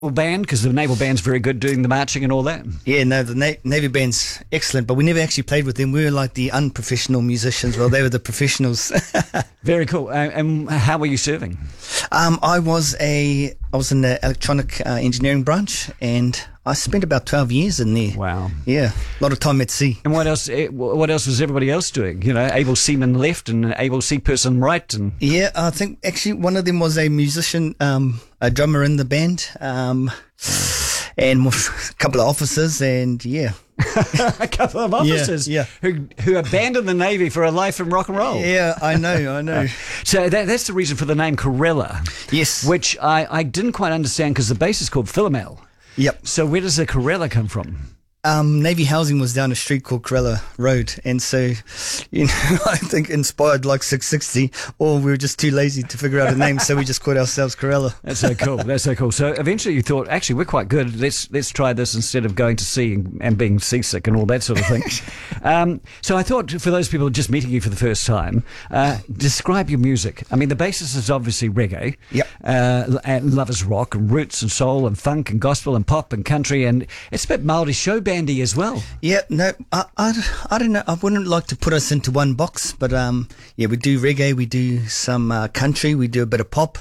band? Because the naval band's very good doing the marching and all that. Yeah, no, the Navy band's excellent, but we never actually played with them. We were like the unprofessional musicians. Well, they were the professionals. Very cool. And how were you serving? I was in the electronic engineering branch, and I spent about 12 years in there. Wow. Yeah, a lot of time at sea. And what else? What else was everybody else doing? You know, able seaman left and able sea person right, and yeah, I think actually one of them was a musician, a drummer in the band, and a couple of officers, and yeah. a couple of officers who abandoned the Navy for a life in rock and roll. Yeah, I know. So that's the reason for the name Corella. Yes. Which I didn't quite understand because the base is called Philomel. Yep. So where does the Corella come from? Navy housing was down a street called Corella Road, and so, you know, I think inspired like 660, or we were just too lazy to figure out a name, so we just called ourselves Corella. That's so cool. That's so cool. So eventually you thought, actually, we're quite good. Let's try this instead of going to sea and being seasick and all that sort of thing. So I thought, for those people just meeting you for the first time, describe your music. I mean, the basis is obviously reggae. Yep. And lovers rock and roots and soul and funk and gospel and pop and country, and it's a bit Māori show bandy as well. Yeah, no, I don't know. I wouldn't like to put us into one box, but yeah, we do reggae, we do some country, we do a bit of pop,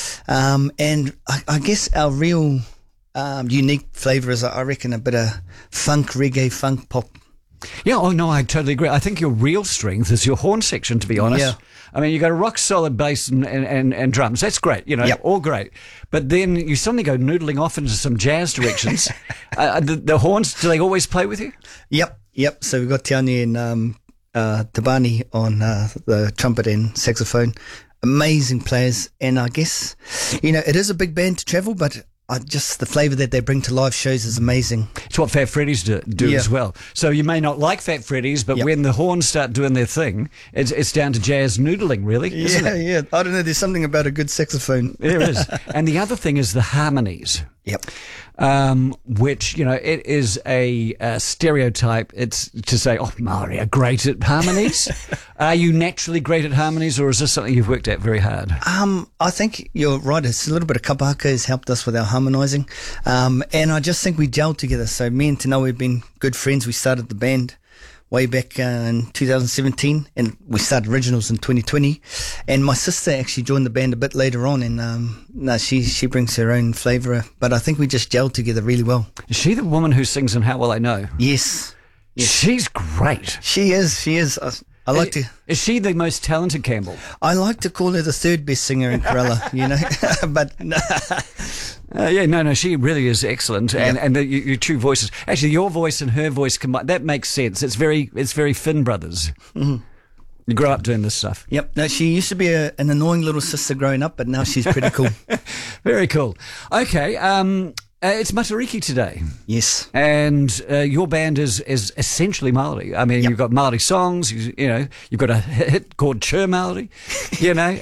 and I guess our real unique flavour is, I reckon, a bit of funk, reggae, funk, pop. Yeah, oh no, I totally agree. I think your real strength is your horn section, to be honest. Yeah. I mean, you got a rock solid bass and drums. That's great, you know, all great. But then you suddenly go noodling off into some jazz directions. The horns, do they always play with you? Yep. So we've got Tiani and Tabani on the trumpet and saxophone. Amazing players. And I guess, you know, it is a big band to travel, but just the flavour that they bring to live shows is amazing. It's what Fat Freddy's do as well. So you may not like Fat Freddy's, but when the horns start doing their thing, it's down to jazz noodling, really, isn't it? Yeah. I don't know, there's something about a good saxophone. There is. And the other thing is the harmonies. Yep. Which, you know, it is a stereotype. It's to say, oh, Maori are great at harmonies. Are you naturally great at harmonies, or is this something you've worked at very hard? I think you're right. It's a little bit of kapahaka has helped us with our harmonising. And I just think we gelled together. So me and Tino, we've been good friends. We started the band way back in 2017, and we started Originals in 2020. And my sister actually joined the band a bit later on, and she brings her own flavour. But I think we just gelled together really well. Is she the woman who sings in How Will I Know? Yes. She's great. She is. I like to. Is she the most talented, Campbell? I like to call her the third best singer in Corella, you know. But no, she really is excellent, and your two voices. Actually, your voice and her voice combined, that makes sense. It's very Finn Brothers. Mm-hmm. You grow up doing this stuff. Yep. No, she used to be an annoying little sister growing up, but now she's pretty cool. Very cool. Okay. It's Matariki today. Yes. And your band is essentially Māori. I mean, you've got Māori songs, you know, you've got a hit called Chur Māori. You know,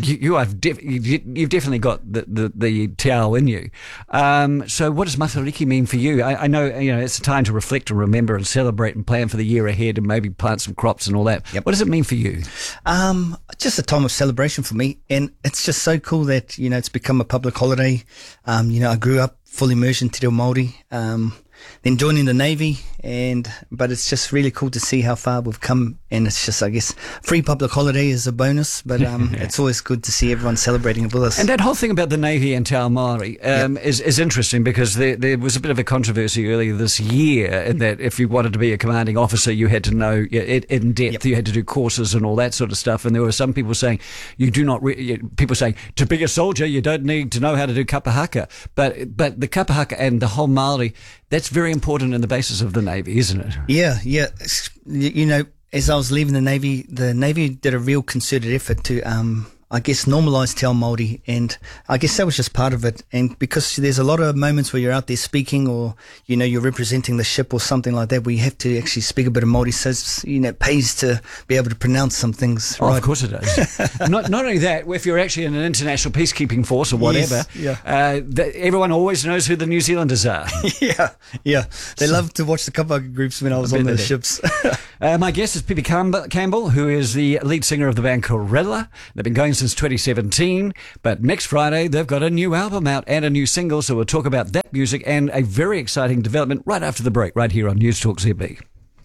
you've definitely got the te ao in you. So what does Matariki mean for you? I know, you know, it's a time to reflect and remember and celebrate and plan for the year ahead and maybe plant some crops and all that. Yep. What does it mean for you? Just a time of celebration for me. And it's just so cool that, you know, it's become a public holiday. You know, I grew up full immersion Te Reo Māori, then joining the Navy, but it's just really cool to see how far we've come, and it's just, I guess, free public holiday is a bonus, but it's always good to see everyone celebrating it with us. And that whole thing about the Navy and Te Ao Māori is interesting, because there was a bit of a controversy earlier this year in that if you wanted to be a commanding officer, you had to know it in depth, you had to do courses and all that sort of stuff, and there were some people saying people saying to be a soldier you don't need to know how to do kapahaka, but the kapahaka and the whole Māori, that's very important in the basis of the Navy, isn't it? Yeah. You know, as I was leaving the Navy did a real concerted effort to I guess, normalise Te Ao Māori, and I guess that was just part of it. And because there's a lot of moments where you're out there speaking, or, you know, you're representing the ship or something like that, where you have to actually speak a bit of Māori, so, you know, it pays to be able to pronounce some things right. Of course it does. not only that, if you're actually in an international peacekeeping force or whatever, everyone always knows who the New Zealanders are. Yeah. They love to watch the kapahaka groups when I was on those ships. My guest is Pepe Campbell, who is the lead singer of the band Corella. They've been going since since 2017, but next Friday they've got a new album out and a new single, so we'll talk about that music and a very exciting development right after the break, right here on News Talk ZB.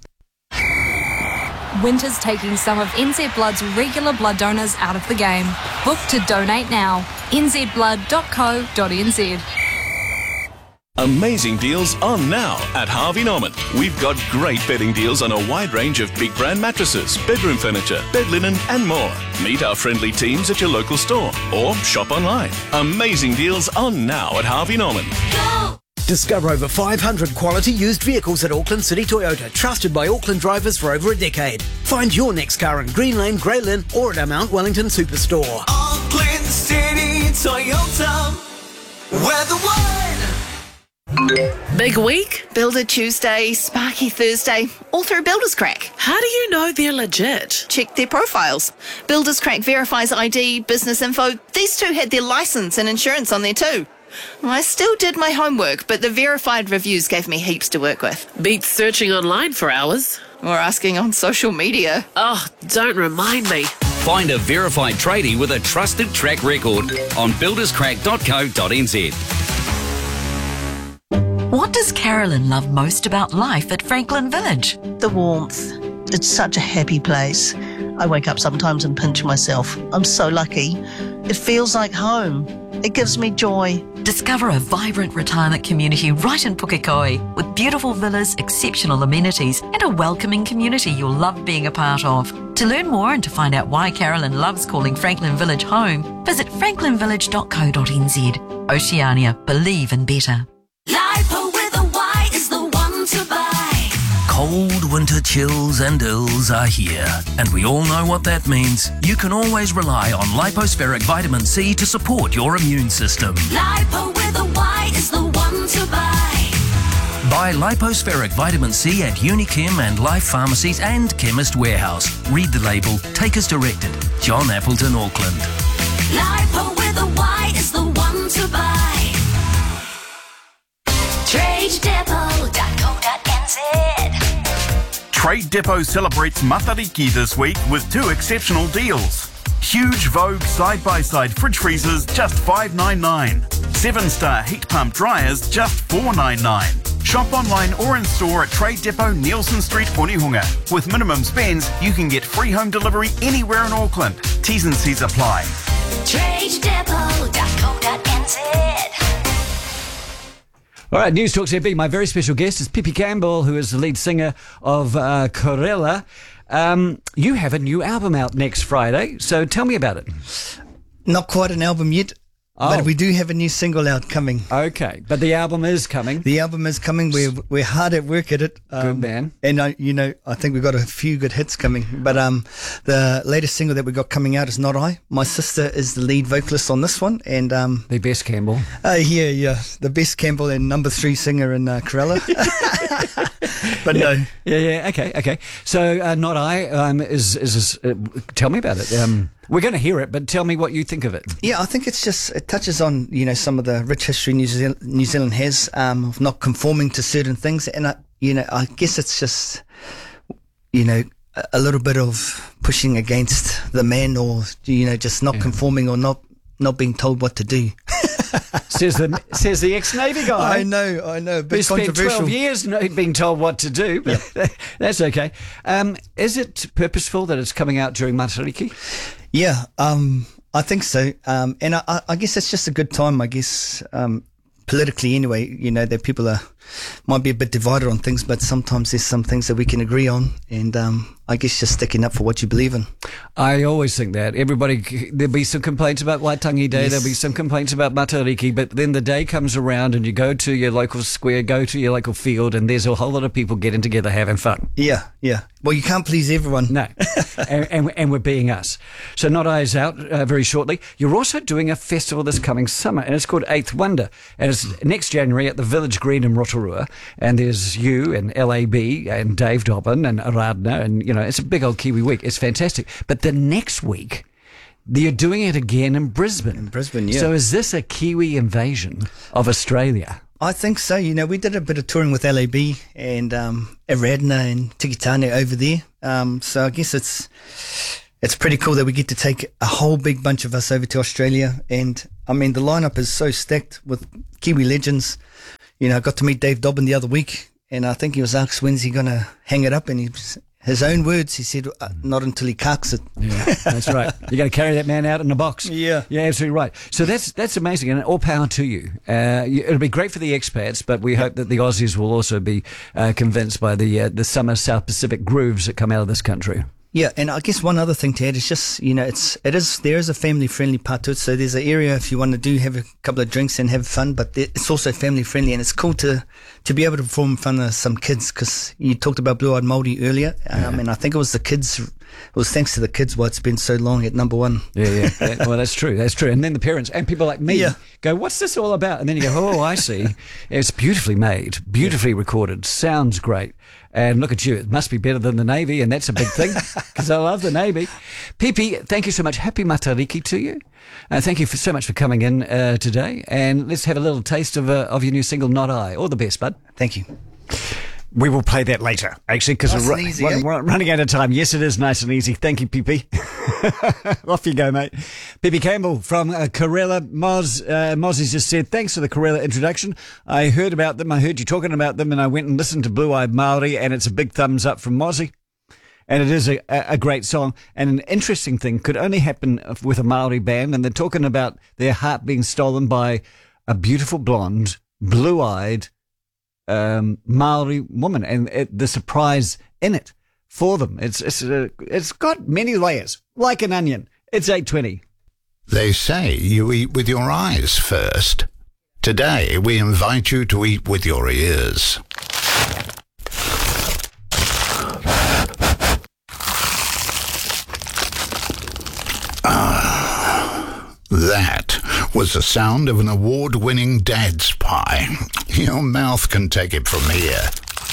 Winter's taking some of NZ Blood's regular blood donors out of the game. Book to donate now. nzblood.co.nz. Amazing deals on now at Harvey Norman. We've got great bedding deals on a wide range of big brand mattresses, bedroom furniture, bed linen and more. Meet our friendly teams at your local store or shop online. Amazing deals on now at Harvey Norman. Go! Discover over 500 quality used vehicles at Auckland City Toyota, trusted by Auckland drivers for over a decade. Find your next car in Green Lane, Grey Lynn or at our Mount Wellington Superstore. Auckland City Toyota, we're the one. Big week? Builder Tuesday, Sparky Thursday, all through Builders Crack. How do you know they're legit? Check their profiles. Builders Crack verifies ID, business info. These two had their license and insurance on there too. I still did my homework, but the verified reviews gave me heaps to work with. Beats searching online for hours. Or asking on social media. Oh, don't remind me. Find a verified tradie with a trusted track record on builderscrack.co.nz. What does Carolyn love most about life at Franklin Village? The warmth. It's such a happy place. I wake up sometimes and pinch myself. I'm so lucky. It feels like home. It gives me joy. Discover a vibrant retirement community right in Pukekohe with beautiful villas, exceptional amenities and a welcoming community you'll love being a part of. To learn more and to find out why Carolyn loves calling Franklin Village home, visit franklinvillage.co.nz. Oceania, believe in better. Lipo with a Y is the one to buy. Cold winter chills and ills are here, and we all know what that means. You can always rely on Lipospheric Vitamin C to support your immune system. Lipo with a Y is the one to buy. Buy Lipospheric Vitamin C at Unichem and Life Pharmacies and Chemist Warehouse. Read the label. Take as directed. John Appleton, Auckland. Lipo with a Y is the one to buy. TradeDepot.co.nz. Trade Depot celebrates Matariki this week with 2 exceptional deals. Huge Vogue side-by-side fridge freezers, just $5.99. 7-star heat pump dryers, just $4.99. Shop online or in store at Trade Depot, Nielsen Street, Punihunga. With minimum spends, you can get free home delivery anywhere in Auckland. T's and C's apply. TradeDepot.co.nz. All right, News Talk ZB. My very special guest is Pippi Campbell, who is the lead singer of Corella. You have a new album out next Friday, so tell me about it. Not quite an album yet, but we do have a new single out coming. Okay, but the album is coming. The album is coming. We're hard at work at it. Good man. And I think we've got a few good hits coming. But the latest single that we got coming out is Not I. My sister is the lead vocalist on this one, and the best Campbell. Yeah, the best Campbell and number 3 singer in Corella. But no. Yeah. Okay. So Not I is tell me about it. We're going to hear it, but tell me what you think of it. Yeah, I think it touches on some of the rich history New Zealand has of not conforming to certain things, and I guess it's just a little bit of pushing against the man, or just not conforming or not being told what to do. says the ex-Navy guy. I know. A bit we spent controversial. 12 years being told what to do, but that's okay. Is it purposeful that it's coming out during Matariki? Yeah, I think so. And I guess it's just a good time, I guess, politically anyway, that people might be a bit divided on things, but sometimes there's some things that we can agree on, and I guess just sticking up for what you believe in. I always think that. There'll be some complaints about Waitangi Day, There'll be some complaints about Matariki, but then the day comes around and you go to your local square, go to your local field, and there's a whole lot of people getting together having fun. Yeah. Well, you can't please everyone. No. and we're being us. So Not I is out very shortly. You're also doing a festival this coming summer, and it's called Eighth Wonder, and it's next January at the Village Green in Rotorua, and there's you and LAB and Dave Dobbin and Aradna, and it's a big old Kiwi week. It's fantastic. But the next week, you're doing it again in Brisbane. In Brisbane, yeah. So is this a Kiwi invasion of Australia? I think so. We did a bit of touring with LAB and Aradna and Tikitane over there. So I guess it's it's pretty cool that we get to take a whole big bunch of us over to Australia. And I mean, the lineup is so stacked with Kiwi legends. You know, I got to meet Dave Dobbin the other week, and I think he was asked, when's he going to hang it up? And his own words, he said, not until he carks it. Yeah, that's right. You got to carry that man out in a box. Yeah. Yeah, absolutely right. So that's amazing, and all power to you. It'll be great for the expats, but we hope that the Aussies will also be convinced by the summer South Pacific grooves that come out of this country. Yeah, and I guess one other thing to add is just, you know, there is a family friendly part to it. So there's an area if you want to do have a couple of drinks and have fun, but it's also family friendly, and it's cool to be able to perform in front of some kids, because you talked about Blue Eyed Māori earlier. And I think it was the kids. It was thanks to the kids why it's been so long at number one. Yeah. Well, that's true. And then the parents and people like me go, what's this all about? And then you go, oh, I see. It's beautifully made, beautifully recorded, sounds great. And look at you, it must be better than the Navy, and that's a big thing, because I love the Navy. Pipi, thank you so much. Happy Matariki to you. Thank you so much for coming in today. And let's have a little taste of your new single, Not I. All the best, bud. Thank you. We will play that later, actually, because we're running out of time. Yes, it is nice and easy. Thank you, Pipi. Off you go, mate. Pipi Campbell from Karela. Mozzie just said, thanks for the Karela introduction. I heard about them. I heard you talking about them, and I went and listened to Blue Eyed Māori, and it's a big thumbs up from Mozzie. And it is a great song. And an interesting thing could only happen with a Māori band, and they're talking about their heart being stolen by a beautiful blonde, blue-eyed Maori woman, and the surprise in it for them. It's got many layers, like an onion. It's 8:20. They say you eat with your eyes first. Today we invite you to eat with your ears. That was the sound of an award-winning Dad's pie. Your mouth can take it from here.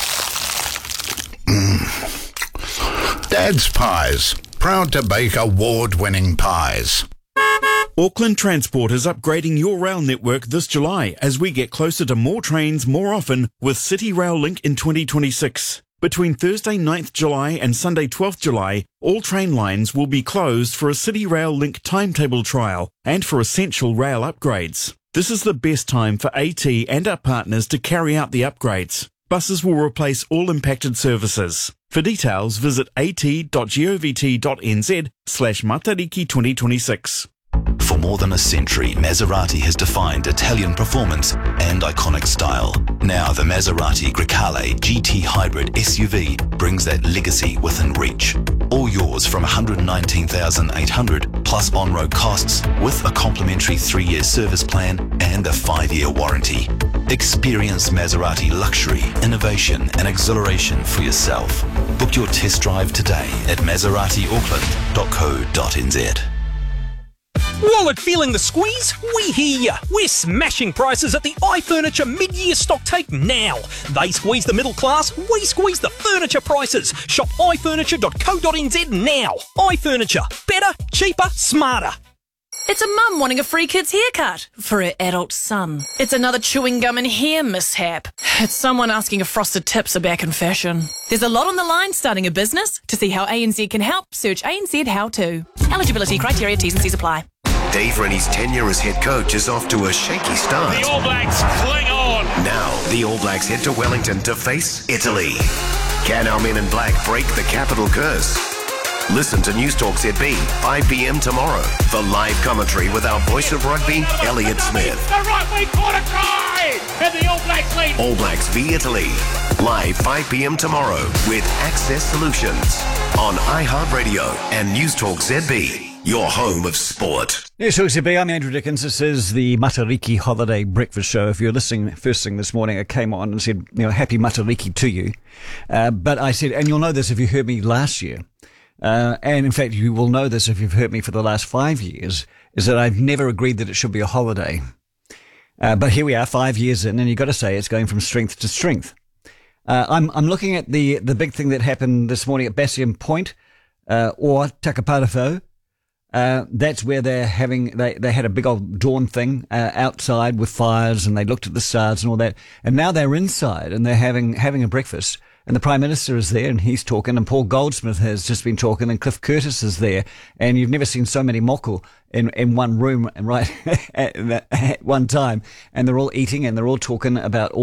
Dad's Pies, proud to bake award-winning pies. Auckland Transport is upgrading your rail network this July as we get closer to more trains more often with City Rail Link in 2026. Between Thursday 9th July and Sunday 12th July, all train lines will be closed for a City Rail Link timetable trial and for essential rail upgrades. This is the best time for AT and our partners to carry out the upgrades. Buses will replace all impacted services. For details, visit at.govt.nz/Matariki 2026. For more than a century, Maserati has defined Italian performance and iconic style. Now the Maserati Grecale GT Hybrid SUV brings that legacy within reach. All yours from $119,800 plus on-road costs with a complimentary 3-year service plan and a 5-year warranty. Experience Maserati luxury, innovation and exhilaration for yourself. Book your test drive today at maseratiauckland.co.nz. Wallet feeling the squeeze? We hear ya. We're smashing prices at the iFurniture mid-year stock take now. They squeeze the middle class, we squeeze the furniture prices. Shop ifurniture.co.nz now. iFurniture. Better, cheaper, smarter. It's a mum wanting a free kid's haircut for her adult son. It's another chewing gum and hair mishap. It's someone asking if frosted tips are back in fashion. There's a lot on the line starting a business. To see how ANZ can help, search ANZ How To. Eligibility criteria, T's and C's apply. Dave Rennie's tenure as head coach is off to a shaky start. The All Blacks cling on. Now, the All Blacks head to Wellington to face Italy. Can our men in black break the capital curse? Listen to News Talk ZB, 5 p.m. tomorrow, for live commentary with our voice of rugby, Elliot Smith. The right wing corner try! And the All Blacks lead. All Blacks v Italy, live 5 p.m. tomorrow with Access Solutions on iHeartRadio and News Talk ZB. Your home of sport. Yes, OCB, I'm Andrew Dickens. This is the Matariki Holiday Breakfast Show. If you're listening first thing this morning, I came on and said, happy Matariki to you. But I said, and you'll know this if you heard me last year, and in fact, you will know this if you've heard me for the last 5 years, is that I've never agreed that it should be a holiday. But here we are 5 years in, and you've got to say it's going from strength to strength. I'm looking at the big thing that happened this morning at Bassian Point, or Takaparafo. That's where they had a big old dawn thing outside with fires, and they looked at the stars and all that. And now they're inside and they're having a breakfast and the Prime Minister is there and he's talking, and Paul Goldsmith has just been talking, and Cliff Curtis is there, and you've never seen so many moko in one room, right, at one time, and they're all eating and they're all talking about